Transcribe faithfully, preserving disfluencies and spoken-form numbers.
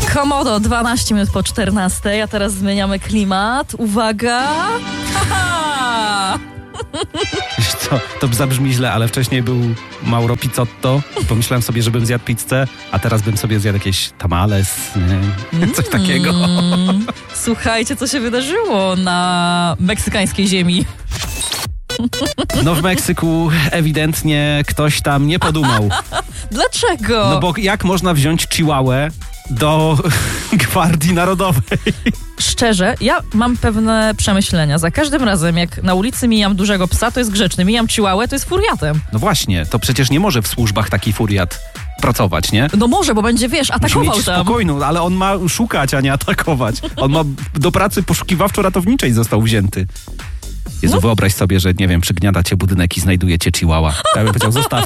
Komodo, dwanaście minut po czternastej, a teraz zmieniamy klimat. Uwaga! Ha-ha! Wiesz co, to zabrzmi źle, ale wcześniej był Mauro Pizzotto. Pomyślałem sobie, żebym zjadł pizzę, a teraz bym sobie zjadł jakieś tamales, nie? Coś takiego. Mm. Słuchajcie, co się wydarzyło na meksykańskiej ziemi. No w Meksyku ewidentnie ktoś tam nie podumał. Dlaczego? No bo jak można wziąć chihuahuę do Gwardii Narodowej? Szczerze, ja mam pewne przemyślenia. Za każdym razem, jak na ulicy mijam dużego psa, to jest grzeczny. Mijam chihuahuę, to jest furiatem. No właśnie, to przecież nie może w służbach taki furiat pracować, nie? No może, bo będzie, wiesz, atakował Musi mieć tam. spokojną, ale on ma szukać, a nie atakować. On ma do pracy poszukiwawczo-ratowniczej został wzięty. Jezu, no. Wyobraź sobie, że, nie wiem, przygniata cię budynek i znajduje cię chihuahua. Ja bym powiedział, zostaw